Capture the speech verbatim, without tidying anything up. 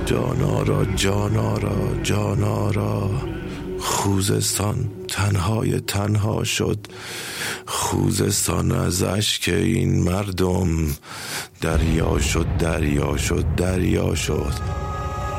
جانارا جانارا جانارا، خوزستان تنهای تنها شد. خوزستان از اشک این مردم دریا شد دریا شد دریا شد.